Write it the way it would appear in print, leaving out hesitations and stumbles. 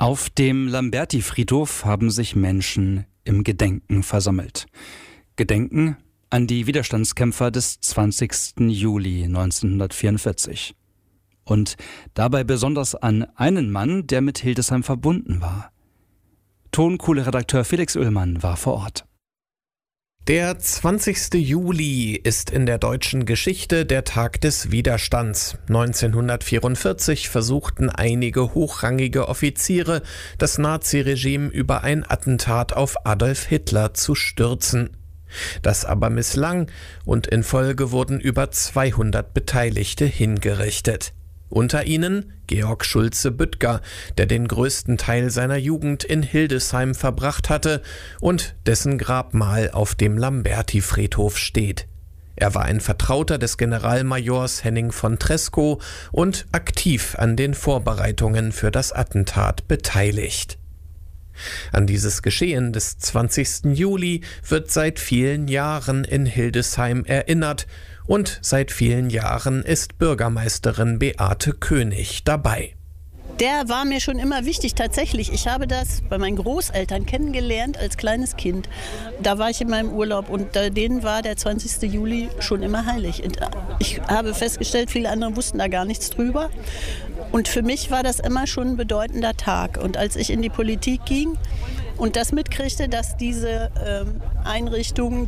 Auf dem Lamberti-Friedhof haben sich Menschen im Gedenken versammelt. Gedenken an die Widerstandskämpfer des 20. Juli 1944. Und dabei besonders an einen Mann, der mit Hildesheim verbunden war. Tonkohle-Redakteur Felix Ullmann war vor Ort. Der 20. Juli ist in der deutschen Geschichte der Tag des Widerstands. 1944 versuchten einige hochrangige Offiziere, das Naziregime über ein Attentat auf Adolf Hitler zu stürzen. Das aber misslang und in Folge wurden über 200 Beteiligte hingerichtet. Unter ihnen Georg Schulze-Büttger, der den größten Teil seiner Jugend in Hildesheim verbracht hatte und dessen Grabmal auf dem Lamberti-Friedhof steht. Er war ein Vertrauter des Generalmajors Henning von Tresckow und aktiv an den Vorbereitungen für das Attentat beteiligt. An dieses Geschehen des 20. Juli wird seit vielen Jahren in Hildesheim erinnert und seit vielen Jahren ist Bürgermeisterin Beate König dabei. Der war mir schon immer wichtig, tatsächlich. Ich habe das bei meinen Großeltern kennengelernt als kleines Kind. Da war ich in meinem Urlaub und denen war der 20. Juli schon immer heilig. Und ich habe festgestellt, viele andere wussten da gar nichts drüber. Und für mich war das immer schon ein bedeutender Tag. Und als ich in die Politik ging und das mitkriegte, dass diese Einrichtung